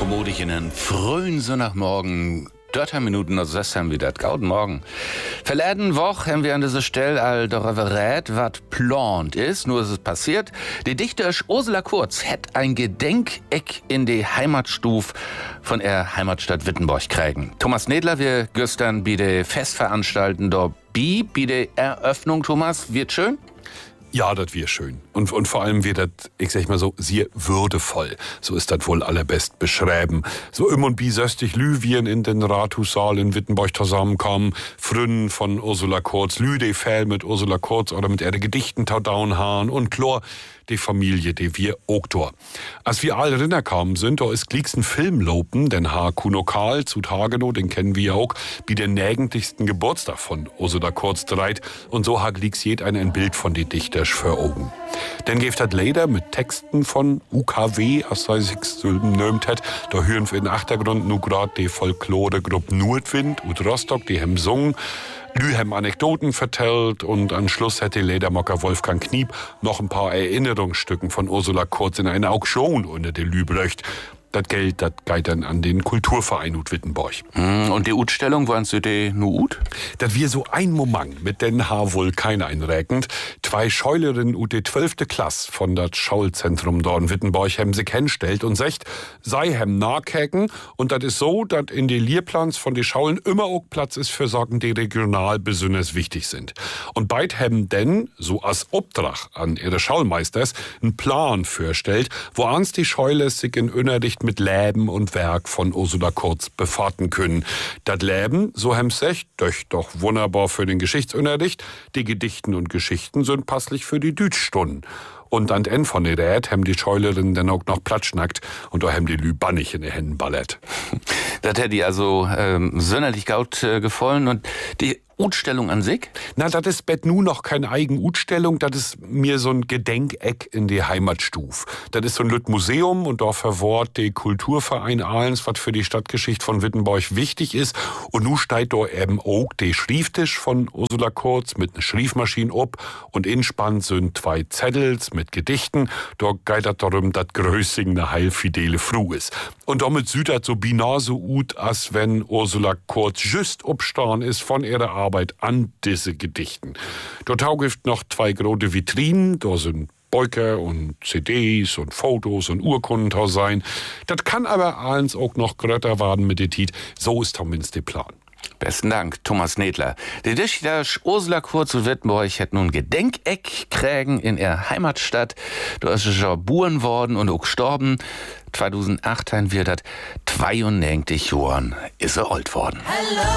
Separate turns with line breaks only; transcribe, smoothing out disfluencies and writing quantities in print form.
modig in den frühen Sonntagmorgen. 13 Minuten, also das haben wir das. Guten Morgen. Verleden Woche haben wir an dieser Stelle all darüber redet, was plant ist. Nur ist es passiert. Die Dichterin Ursula Kurz hat ein Gedenkeck in die Heimatstuf von der Heimatstadt Wittenborg kriegen. Thomas Nedler, wir gestern bei der Festveranstaltung dabei, bei der Eröffnung, Thomas, wird schön?
Ja, das wär schön. Und vor allem wird das, ich sag mal so, sehr würdevoll. So ist das wohl allerbest beschreiben. So und bi söstig Lüwien in den Rathaussaal in Wittenborg zusammenkommen, Frünnen von Ursula Kurz, Lüde Fell mit Ursula Kurz oder mit ihre Gedichten Taudaunhahn und Chlor, die Familie, die wir Oktor. Als wir alle rinnerkamen sind, da ist glicksten Film lopen, den Haar Kunokal zu Hagenow, den kennen wir auch, wie den nägendigsten Geburtstag von Ursula Kurz dreit. Und so hat gliecks jed ein Bild von die Dichter für Augen. Dann gibt hat Leder mit Texten von UKW, als sei sich nömt hat. Da hören wir in Achtergrund nur grad die Folklore-Gruppe Nordwind und Rostock, die hem sungen. Lü haben Anekdoten vertellt und am Schluss hätte Ledermocker Wolfgang Kniep noch ein paar Erinnerungsstücken von Ursula Kurz in eine Auktion unter der Lü blöcht. Das Geld, das geht dann an den Kulturverein ut Wittenborg.
Und die Utstellung, wollen Sie die nur ut?
Das wir so ein Moment mit den Haar wohl kein einräkend. Zwei Scheulerinnen ut die 12. Klasse von das Schaulzentrum dort in Wittenborg hem sich hinstellt und sagt, sei hem nachkäken. Und das ist so, dass in die Lehrplans von die Schaulen immer auch Platz ist für Sachen, die regional besonders wichtig sind. Und beid hem denn, so als Obdrach an ihre Schaulmeisters, einen Plan vorstellt, wo ans die Scheule sich in Unterricht mit Leben und Werk von Ursula Kurz befahrten können. Das Leben, so hem secht, doch wunderbar für den Geschichtsunterricht. Die Gedichten und Geschichten sind passlich für die Dütschstunden. Und an den von der Rät hem die Scheulerin dann auch noch platschnackt und da hem die Lü bannig in die Händen ballert.
Das hätte die also sonderlich gaut gefallen. Und die Utstellung an sich?
Na, das ist bet nu noch keine eigen Utstellung, das ist mir so ein Gedenkeck in die Heimatstuf. Das ist so ein Lütt Museum und da verwort die Kulturverein Ahlens, was für die Stadtgeschichte von Wittenborg wichtig ist. Und nu steht da eben auch der Schrieftisch von Ursula Kurz mit einer Schriefmaschine ob und inspannt sind 2 Zettels mit Gedichten. Da geht das darum, dass Größing eine heilfidele Fru ist. Und damit sieht das so binar so ut, als wenn Ursula Kurz just obstan ist von ihrer Arbeit an diese Gedichten. Dort gibt noch 2 große Vitrinen, da sind Beuker und CDs und Fotos und Urkunden da sein. Das kann aber eins auch noch grötter werden mit der Tit. So ist zumindest der Plan.
Besten Dank, Thomas Nedler. Die Dichter Ursula Kurz zu Wittenborg hat nun Gedenkeck kriegen in ihrer Heimatstadt. Da ist sie schon geboren worden und auch gestorben. 2008 wird das 92 Jahren ist sie alt worden. Hello.